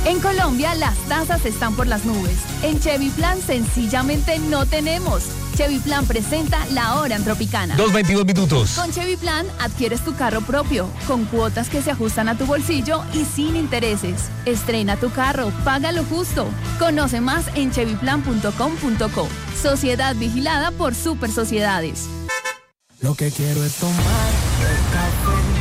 En Colombia, las tasas están por las nubes. En Chevy Plan, sencillamente no tenemos. Chevy Plan presenta La Hora en Tropicana. 2:22 minutos. Con Chevy Plan, adquieres tu carro propio, con cuotas que se ajustan a tu bolsillo y sin intereses. Estrena tu carro, paga lo justo. Conoce más en chevyplan.com.co. Sociedad vigilada por Super Sociedades. Lo que quiero es tomar